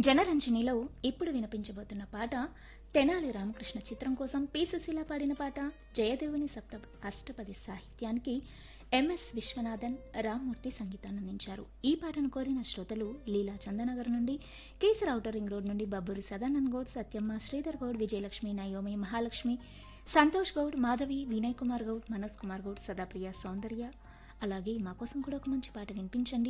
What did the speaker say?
జనరంజనిలో ఇప్పుడు వినిపించబోతున్న పాట తెనాలి రామకృష్ణ చిత్రం కోసం పి సుశీల పాడిన పాట జయదేవుని అష్టపది సాహిత్యానికి ఎంఎస్ విశ్వనాథన్ రామ్మూర్తి సంగీతాన్ని అందించారు. ఈ పాటను కోరిన శ్రోతలు లీలా చందనగర్ నుండి, కేసర్ ఔటర్ రింగ్ రోడ్ నుండి బబ్బూరి సదానంద్ గౌడ్, సత్యమ్మ, శ్రీధర్ గౌడ్, విజయలక్ష్మి, నయోమి, మహాలక్ష్మి, సంతోష్ గౌడ్, మాధవి, వినయ్ కుమార్ గౌడ్, మనోజ్ కుమార్ గౌడ్, సదాప్రియ, సౌందర్య. అలాగే మా కోసం కూడా ఒక మంచి పాట వినిపించండి.